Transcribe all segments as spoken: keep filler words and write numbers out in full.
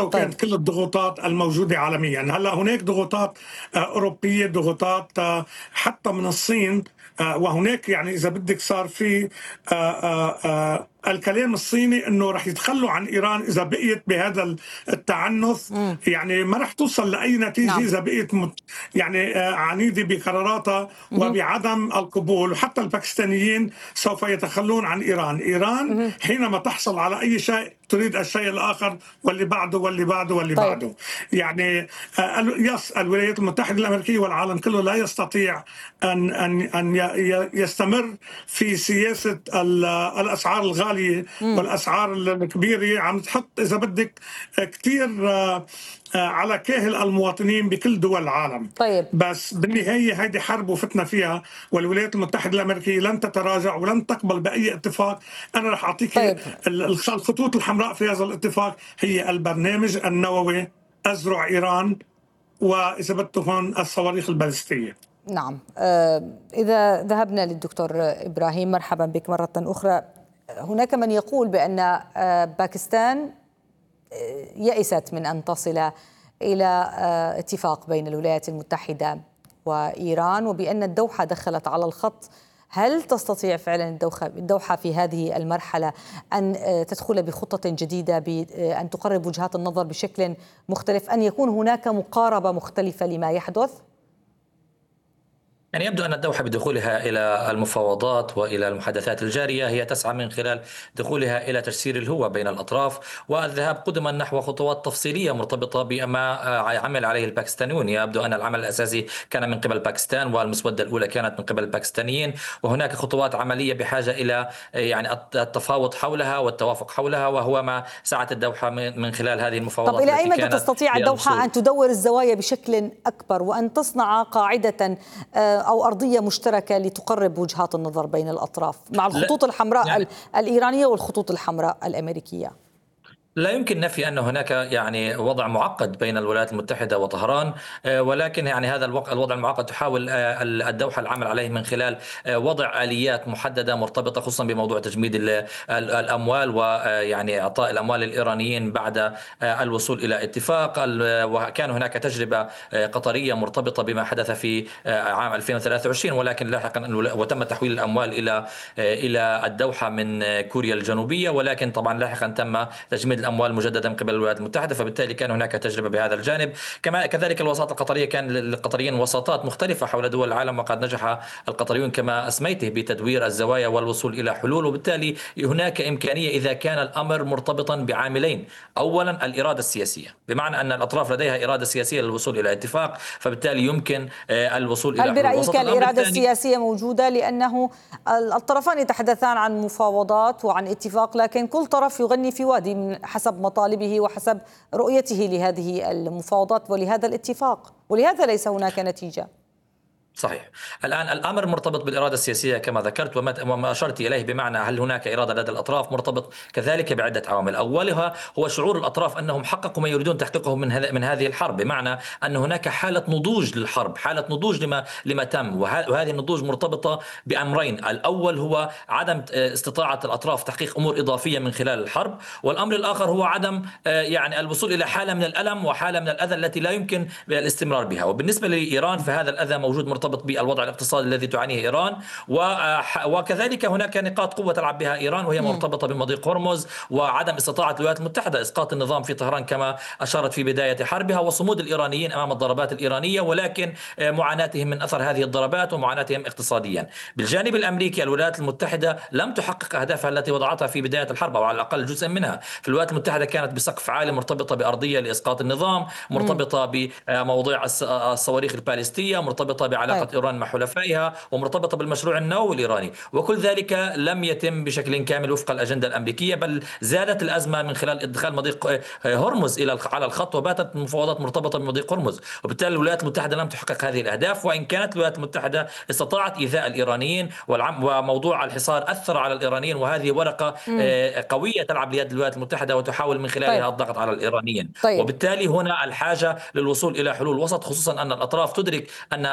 طيب. وكانت كل الضغوطات الموجودة عالميا. هلا هناك ضغوطات أوروبية، ضغوطات حتى من الصين، وهناك يعني إذا بدك صار في الكلام الصيني انه رح يتخلوا عن ايران اذا بقيت بهذا التعنف. مم. يعني ما رح توصل لاي نتيجه نعم. اذا بقيت يعني عنيده بقراراتها وبعدم القبول. وحتى الباكستانيين سوف يتخلون عن ايران. ايران مم. حينما تحصل على اي شيء تريد الشيء الاخر واللي بعده واللي بعده واللي طيب. بعده. يعني يس الولايات المتحده الامريكيه والعالم كله لا يستطيع ان ان ان يستمر في سياسه الاسعار الغاليه مم. والاسعار الكبيره، عم تحط اذا بدك كثير على كاهل المواطنين بكل دول العالم. طيب. بس بالنهايه هيدي حرب وفتنا فيها، والولايات المتحده الامريكيه لن تتراجع ولن تقبل باي اتفاق. انا رح اعطيك طيب. الخطوط الحمراء في هذا الاتفاق هي البرنامج النووي، أزرع إيران، وإذا بدتم هون الصواريخ البالستية. نعم. إذا ذهبنا للدكتور إبراهيم، مرحبا بك مرة أخرى. هناك من يقول بأن باكستان يئست من أن تصل إلى اتفاق بين الولايات المتحدة وإيران، وبأن الدوحة دخلت على الخط. هل تستطيع فعلا الدوحة الدوحة في هذه المرحلة أن تدخل بخطة جديدة بأن تقرب وجهات النظر بشكل مختلف، أن يكون هناك مقاربة مختلفة لما يحدث؟ يعني يبدو أن الدوحة بدخولها إلى المفاوضات وإلى المحادثات الجارية هي تسعى من خلال دخولها إلى تجسير الهوة بين الأطراف والذهاب قدما نحو خطوات تفصيلية مرتبطة بما عمل عليه الباكستانيون. يبدو أن العمل الأساسي كان من قبل باكستان والمسودة الأولى كانت من قبل الباكستانيين، وهناك خطوات عملية بحاجة إلى يعني التفاوض حولها والتوافق حولها، وهو ما سعت الدوحة من خلال هذه المفاوضات. طب إلى أي مدى تستطيع الدوحة أن تدور الزوايا بشكل أكبر وأن تصنع قاعدة أو أرضية مشتركة لتقرب وجهات النظر بين الأطراف مع الخطوط الحمراء يعني الإيرانية والخطوط الحمراء الأمريكية؟ لا يمكن نفي أن هناك يعني وضع معقد بين الولايات المتحدة وطهران، ولكن يعني هذا الوضع المعقد تحاول الدوحة العمل عليه من خلال وضع آليات محددة مرتبطة خصوصا بموضوع تجميد الأموال ويعني إعطاء الأموال للإيرانيين بعد الوصول إلى اتفاق. وكان هناك تجربة قطرية مرتبطة بما حدث في عام ألفين وثلاثة وعشرين، ولكن لاحقا وتم تحويل الأموال إلى إلى الدوحة من كوريا الجنوبية، ولكن طبعا لاحقا تم تجميد الأموال مجددا من قبل الولايات المتحدة، فبالتالي كان هناك تجربة بهذا الجانب. كما كذلك الوساطة القطرية كان للقطريين وساطات مختلفة حول دول العالم، وقد نجح القطريون كما أسميته بتدوير الزوايا والوصول إلى حلول. وبالتالي هناك إمكانية إذا كان الأمر مرتبطا بعاملين: أولا الإرادة السياسية، بمعنى أن الأطراف لديها إرادة سياسية للوصول إلى اتفاق، فبالتالي يمكن الوصول إلى حلول. هل برأيك الإرادة الثاني... السياسية موجودة؟ لأنه الطرفان يتحدثان عن مفاوضات وعن اتفاق، لكن كل طرف يغني في وادي حسب مطالبه وحسب رؤيته لهذه المفاوضات ولهذا الاتفاق، ولهذا ليس هناك نتيجة. صحيح. الآن الأمر مرتبط بالإرادة السياسية كما ذكرت وما أشرت إليه، بمعنى هل هناك إرادة لدى الأطراف، مرتبط كذلك بعدة عوامل. أولها هو شعور الأطراف أنهم حققوا ما يريدون تحقيقه من هذا من هذه الحرب، بمعنى أن هناك حالة نضوج للحرب، حالة نضوج لما لما تم، وهذه النضوج مرتبطة بأمرين: الأول هو عدم استطاعة الأطراف تحقيق أمور إضافية من خلال الحرب، والأمر الآخر هو عدم يعني الوصول إلى حالة من الألم وحالة من الأذى التي لا يمكن الاستمرار بها. وبالنسبة لإيران فهذا الأذى موجود مرتبط بالوضع الاقتصادي الذي تعانيه إيران، وكذلك هناك نقاط قوة تلعب بها إيران وهي مرتبطة بمضيق هرمز وعدم استطاعة الولايات المتحدة إسقاط النظام في طهران كما أشارت في بداية حربها، وصمود الإيرانيين أمام الضربات الإيرانية، ولكن معاناتهم من أثر هذه الضربات ومعاناتهم اقتصاديا. بالجانب الأمريكي الولايات المتحدة لم تحقق أهدافها التي وضعتها في بداية الحرب، أو على الأقل جزء منها. في الولايات المتحدة كانت بسقف عالي مرتبطة بأرضية لإسقاط النظام، مرتبطة بموضوع الصواريخ البالستية، مرتبطة بعلاقة إيران مع حلفائها، ومرتبطة بالمشروع النووي الإيراني. وكل ذلك لم يتم بشكل كامل وفق الأجندة الأمريكية، بل زادت الأزمة من خلال إدخال مضيق هرمز إلى على الخط، وباتت المفاوضات مرتبطة بمضيق هرمز. وبالتالي الولايات المتحدة لم تحقق هذه الأهداف، وإن كانت الولايات المتحدة استطاعت إيذاء الإيرانيين، وموضوع الحصار أثر على الإيرانيين، وهذه ورقة قوية تلعب ليد الولايات المتحدة وتحاول من خلالها طيب. الضغط على الإيرانيين. طيب. وبالتالي هنا الحاجة للوصول إلى حلول وسط، خصوصا أن الأطراف تدرك أن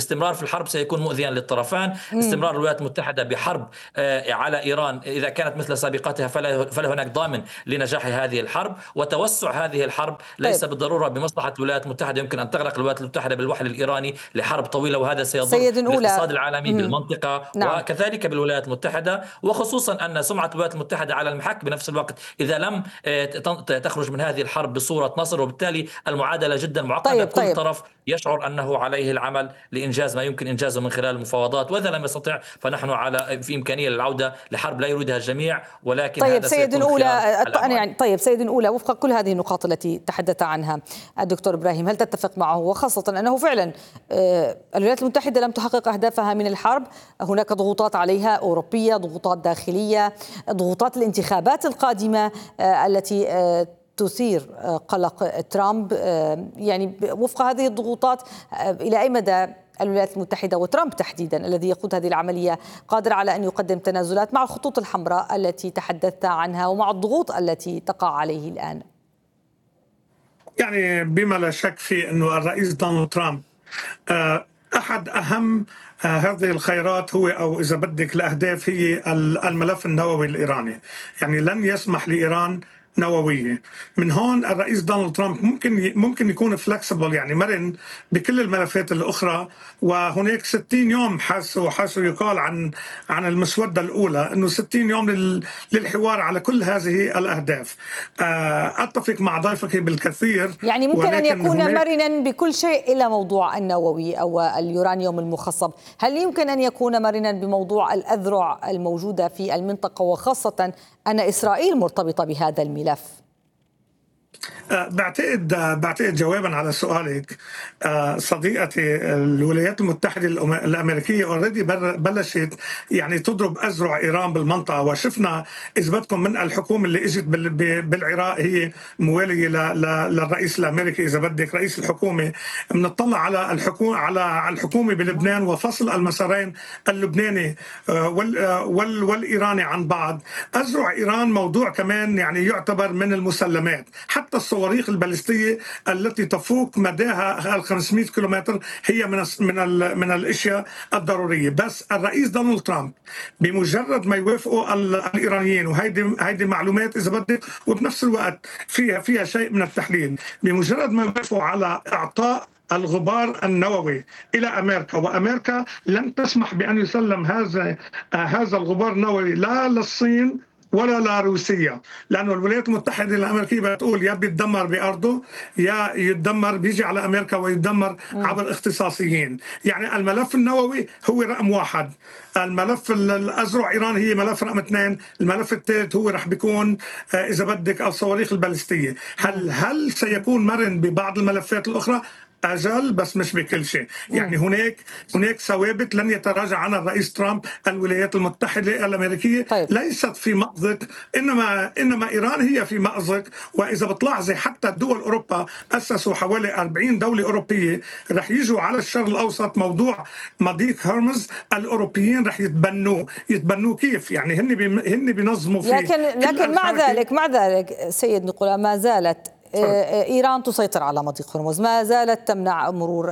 الاستمرار في الحرب سيكون مؤذيا للطرفان. استمرار الولايات المتحدة بحرب على إيران إذا كانت مثل سابقتها فلا فلا هناك ضامن لنجاح هذه الحرب، وتوسع هذه الحرب ليس طيب. بالضرورة بمصلحة الولايات المتحدة. يمكن أن تغرق الولايات المتحدة بالوحل الإيراني لحرب طويلة، وهذا سيضر الاقتصاد العالمي بالمنطقة نعم. وكذلك بالولايات المتحدة، وخصوصا أن سمعة الولايات المتحدة على المحك بنفس الوقت إذا لم تخرج من هذه الحرب بصورة نصر، وبالتالي المعادلة جدا معقدة. طيب. كل طيب. طرف يشعر أنه عليه العمل لإنجاز ما يمكن إنجازه من خلال المفاوضات، وإذا لم يستطع فنحن على في إمكانية للعودة لحرب لا يريدها الجميع، ولكن طيب هذا سيد الأولى يعني طيب سيد الأولى وفق كل هذه النقاط التي تحدث عنها الدكتور إبراهيم، هل تتفق معه، وخاصة أنه فعلا الولايات المتحدة لم تحقق أهدافها من الحرب، هناك ضغوطات عليها أوروبية، ضغوطات داخلية، ضغوطات الانتخابات القادمة التي تثير قلق ترامب، يعني وفق هذه الضغوطات إلى أي مدى الولايات المتحدة وترامب تحديدا الذي يقود هذه العملية قادر على أن يقدم تنازلات مع الخطوط الحمراء التي تحدثت عنها ومع الضغوط التي تقع عليه الآن؟ يعني بما لا شك في أنه الرئيس دونالد ترامب أحد أهم هذه الخيارات هو أو إذا بدك الأهداف هي الملف النووي الإيراني. يعني لن يسمح لإيران نووية. من هون الرئيس دونالد ترامب ممكن ممكن يكون فلكسبل، يعني مرن بكل الملفات الأخرى، وهناك ستين يوم حاسه حاسه يقال عن عن المسودة الأولى أنه ستين يوم للحوار على كل هذه الأهداف. أتفق مع ضيفك بالكثير، يعني ممكن أن يكون مرنا بكل شيء إلا موضوع النووي أو اليورانيوم المخصب. هل يمكن أن يكون مرنا بموضوع الأذرع الموجودة في المنطقة، وخاصة أن إسرائيل مرتبطة بهذا الملف؟ بعتقد بعتقد جوابا على سؤالك صديقتي، الولايات المتحدة الأمريكية اوريدي بلشت يعني تضرب أذرع إيران بالمنطقة، وشفنا إذا بدكم من الحكومة اللي اجت بالعراق هي موالية للرئيس الأمريكي، إذا بدك رئيس الحكومة. بنطلع على الحكومة على الحكومة بلبنان وفصل المسارين اللبناني والإيراني عن بعض. أذرع إيران موضوع كمان يعني يعتبر من المسلمات. حتى الصواريخ البالستية التي تفوق مداها ال خمسمئة كيلومتر هي من من من الاشياء الضروريه. بس الرئيس دونالد ترامب بمجرد ما يوافقوا الايرانيين، وهيدي هيدي معلومات اذا بدك وبنفس الوقت فيها فيها شيء من التحليل، بمجرد ما يوافقوا على اعطاء الغبار النووي إلى أمريكا، وأمريكا لن تسمح بأن يسلم هذا هذا الغبار النووي لا للصين ولا لا روسيا، لأنه الولايات المتحدة الأمريكية بتقول يا بيتدمر بأرضه يا يتدمر بيجي على أمريكا ويتدمر عبر اختصاصيين. يعني الملف النووي هو رقم واحد، الملف الأذرع إيران هي ملف رقم اثنين، الملف الثالث هو رح بيكون إذا بدك الصواريخ البالستية. هل هل سيكون مرن ببعض الملفات الأخرى؟ أجل، بس مش بكل شيء. يعني هناك هناك ثوابت لن يتراجع عنها الرئيس ترامب. الولايات المتحدة الأمريكية طيب. ليست في مأزق، إنما إنما إيران هي في مأزق. وإذا بتلاحظي حتى الدول أوروبا أسسوا حوالي أربعين دولة أوروبية رح يجوا على الشرق الأوسط. موضوع مضيق هرمز الأوروبيين رح يتبنوه يتبنوه كيف؟ يعني هن هن بينظموا فيه. لكن لكن مع ذلك مع ذلك سيد نقول ما زالت إيران تسيطر على مضيق هرمز، ما زالت تمنع مرور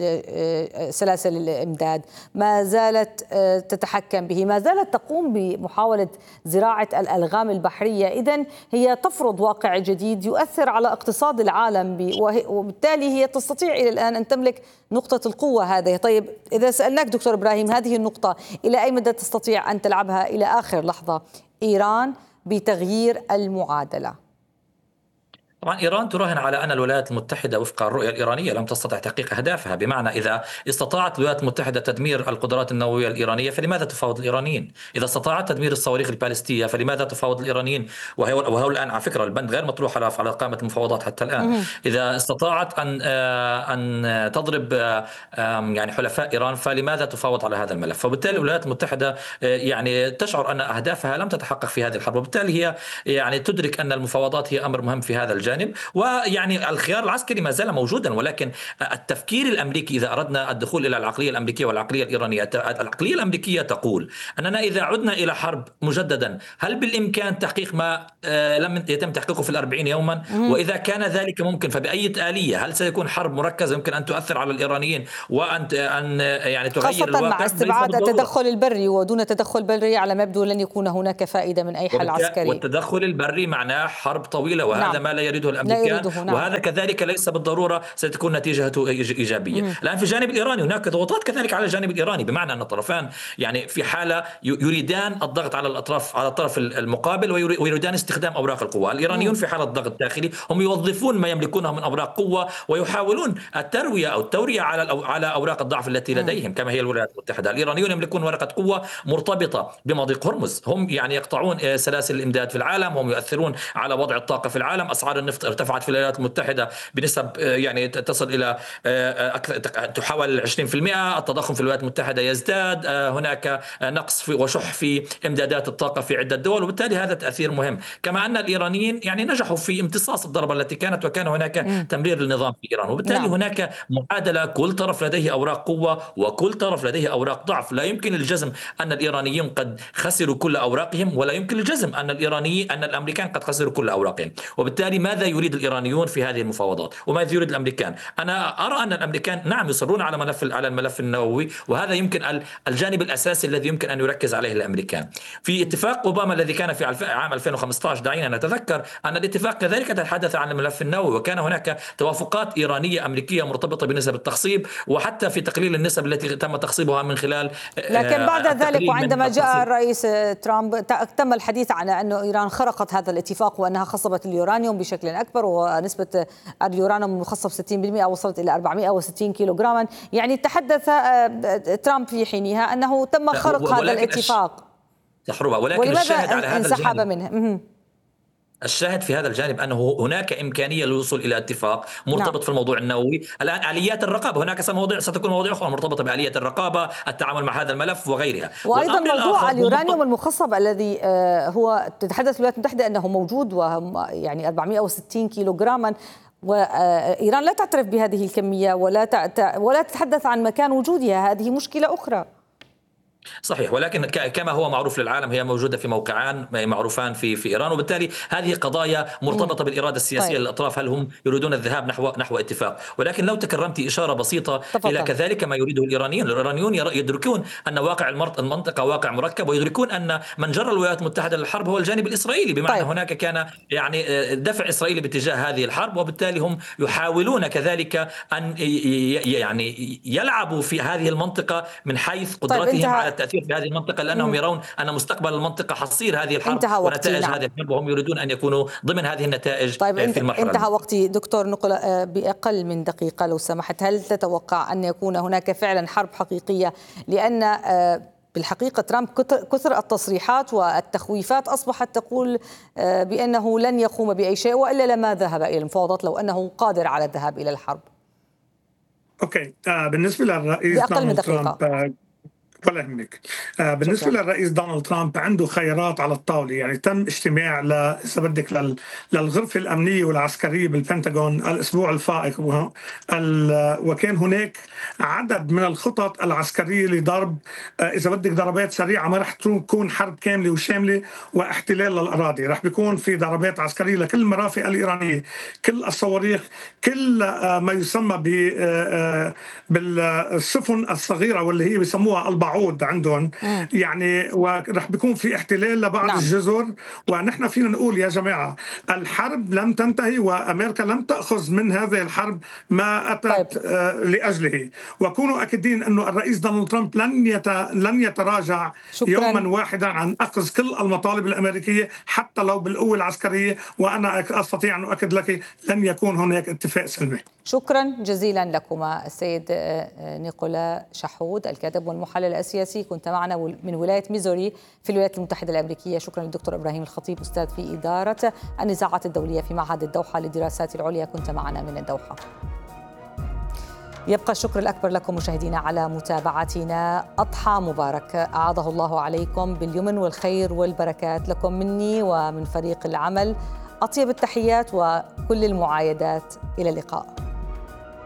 سلاسل الإمداد، ما زالت تتحكم به، ما زالت تقوم بمحاولة زراعة الألغام البحرية. إذن هي تفرض واقع جديد يؤثر على اقتصاد العالم، وبالتالي هي تستطيع إلى الآن أن تملك نقطة القوة هذه. طيب إذا سألناك دكتور إبراهيم، هذه النقطة إلى أي مدى تستطيع أن تلعبها إلى آخر لحظة إيران بتغيير المعادلة؟ طبعا إيران تراهن على أن الولايات المتحدة وفق الرؤية الإيرانية لم تستطع تحقيق أهدافها، بمعنى إذا استطاعت الولايات المتحدة تدمير القدرات النووية الإيرانية فلماذا تفاوض الإيرانيين؟ إذا استطاعت تدمير الصواريخ البالستية فلماذا تفاوض الإيرانيين؟ وهو الآن على فكرة البند غير مطروح على على قائمة المفاوضات حتى الآن. إذا استطاعت أن أن تضرب يعني حلفاء إيران فلماذا تفاوض على هذا الملف؟ فبالتالي الولايات المتحدة يعني تشعر أن أهدافها لم تتحقق في هذه الحرب، وبالتالي هي يعني تدرك أن المفاوضات هي أمر مهم في هذا الجانب. الجانب، ويعني الخيار العسكري ما زال موجودا. ولكن التفكير الأمريكي إذا أردنا الدخول إلى العقلية الأمريكية والعقلية الإيرانية، العقلية الأمريكية تقول أننا إذا عدنا إلى حرب مجددا هل بالإمكان تحقيق ما لم يتم تحقيقه في الأربعين يوما؟ وإذا كان ذلك ممكن فبأي آلية؟ هل سيكون حرب مركزة يمكن أن تؤثر على الإيرانيين وأن أن يعني تغير الواقع؟ خاصة مع استبعاد التدخل البري، ودون تدخل بري على ما يبدو لن يكون هناك فائدة من أي حل عسكري. والتدخل البري معناه حرب طويلة، وهذا نعم. ما لا يريده الأمريكان، لا يريده. نعم. وهذا كذلك ليس بالضرورة ستكون نتيجته إيجابية. مم. الآن في الجانب الإيراني هناك ضغوطات كذلك على الجانب الإيراني، بمعنى أن الطرفان يعني في حالة يريدان الضغط على الأطراف على الطرف المقابل ويريدان استخدام أوراق القوة. الإيرانيون مم. في حالة ضغط داخلي هم يوظفون ما يملكونه من أوراق قوة ويحاولون التروية أو التورية على على أوراق الضعف التي لديهم كما هي الولايات المتحدة. الإيرانيون يملكون ورقة قوة مرتبطة بمضيق هرمز، هم يعني يقطعون سلاسل الإمداد في العالم، هم يؤثرون على وضع الطاقة في العالم. أسعار النفط ارتفعت في الولايات المتحدة بنسب يعني تصل إلى تحاول عشرين بالمئة. التضخم في الولايات المتحدة يزداد، هناك نقص في وشح في إمدادات الطاقة في عدة دول، وبالتالي هذا تأثير مهم. كما أن الإيرانيين يعني نجحوا في امتصاص الضربة التي كانت، وكان هناك م. تمرير للنظام في إيران، وبالتالي نعم. هناك معادلة، كل طرف لديه أوراق قوة وكل طرف لديه أوراق ضعف. لا يمكن الجزم أن الإيرانيين قد خسروا كل أوراقهم، ولا يمكن الجزم أن الإيرانيين أن الأمريكان قد خسروا كل أوراقهم. وبالتالي ماذا يريد الإيرانيون في هذه المفاوضات وماذا يريد الأمريكان؟ أنا أرى أن الأمريكان نعم يصرون على ملف على الملف النووي، وهذا يمكن الجانب الأساسي الذي يمكن أن يركز عليه الأمريكان. في اتفاق أوباما الذي كان في عام ألفين وخمسة عشر دعينا نتذكر أن الاتفاق كذلك تحدث عن الملف النووي، وكان هناك توافقات إيرانية أمريكية مرتبطة بنسب التخصيب، وحتى في تقليل النسب التي تم تخصيبها من خلال. لكن بعد ذلك وعندما جاء الرئيس ترامب تم الحديث عن أن إيران خرقت هذا الاتفاق وأنها خصبت اليورانيوم بشكل أكبر، ونسبة اليورانيوم المخصب ستين بالمئة وصلت إلى أربعمئة وستين كيلوغراما. يعني تحدث ترامب في حينها أنه تم خرق هذا الاتفاق، ولكن الشاهد على هذا انسحب منه. الشاهد في هذا الجانب أنه هناك إمكانية للوصول إلى اتفاق مرتبط نعم. في الموضوع النووي. الآن آليات الرقابة، هناك مواضيع ستكون مواضيع أخرى مرتبطة بآليات الرقابة، التعامل مع هذا الملف وغيرها. وأيضا موضوع اليورانيوم المخصب الذي هو تتحدث الولايات المتحدة أنه موجود، ويعني أربعمئة وستين كيلوغراما، وإيران لا تعترف بهذه الكمية ولا ولا تتحدث عن مكان وجودها. هذه مشكلة أخرى. صحيح، ولكن كما هو معروف للعالم هي موجودة في موقعان معروفان في في إيران، وبالتالي هذه قضايا مرتبطة بالإرادة السياسية طيب. للأطراف، هل هم يريدون الذهاب نحو نحو اتفاق. ولكن لو تكرمت إشارة بسيطة تفضل. إلى كذلك ما يريده الإيرانيون، الإيرانيون يدركون أن واقع المنطقة واقع مركب، ويدركون أن من جر الولايات المتحدة للحرب هو الجانب الإسرائيلي، بمعنى طيب. هناك كان يعني دفع إسرائيلي باتجاه هذه الحرب، وبالتالي هم يحاولون كذلك أن يعني يلعبوا في هذه المنطقة من حيث قدرتهم طيب. على التأثير في هذه المنطقة، لأنهم يرون أن مستقبل المنطقة حصير هذه الحرب ونتائج نعم. هذه الحرب، وهم يريدون أن يكونوا ضمن هذه النتائج طيب في المرحلة. انتهى وقتي دكتور نقلة، بأقل من دقيقة لو سمحت، هل تتوقع أن يكون هناك فعلا حرب حقيقية؟ لأن بالحقيقة ترامب كثر التصريحات والتخويفات أصبحت تقول بأنه لن يقوم بأي شيء وإلا لما ذهب إلى المفاوضات لو أنه قادر على الذهاب إلى الحرب. أوكي آه بالنسبة للرئيس بأقل من دقيقة ولا يهمك. آه بالنسبه شكرا. للرئيس دونالد ترامب عنده خيارات على الطاوله، يعني تم اجتماع ل اذا بدك لل... للغرفه الامنيه والعسكريه بالبنتاغون الاسبوع الفائق، و... ال... وكان هناك عدد من الخطط العسكريه لضرب آه اذا بدك ضربات سريعه، ما رح تكون حرب كامله وشامله واحتلال للاراضي، رح بيكون في ضربات عسكريه لكل المرافق الايرانيه، كل الصواريخ، كل آه ما يسمى ب آه بالسفن الصغيره واللي هي بيسموها البعوض عندهم مم. يعني، ورح بيكون في احتلال لبعض نعم. الجزر. ونحن فينا نقول يا جماعه الحرب لم تنتهي، وامريكا لم تاخذ من هذه الحرب ما اتت طيب. آه لاجله، وكونوا اكيدين انه الرئيس دونالد ترامب لن يت... لن يتراجع شكراً. يوما واحدا عن اخذ كل المطالب الامريكيه حتى لو بالقوه العسكريه، وانا استطيع ان اؤكد لك لن يكون هناك اتفاق سلمي. شكرا جزيلا لكما السيد نيكولا شحود الكاتب والمحلل السياسي، كنت معنا من ولاية ميزوري في الولايات المتحدة الأمريكية. شكرا للدكتور إبراهيم الخطيب أستاذ في إدارة النزاعات الدولية في معهد الدوحة للدراسات العليا، كنت معنا من الدوحة. يبقى الشكر الأكبر لكم مشاهدينا على متابعتنا. أضحى مبارك أعاده الله عليكم باليمن والخير والبركات لكم مني ومن فريق العمل. أطيب التحيات وكل المعايدات، إلى اللقاء.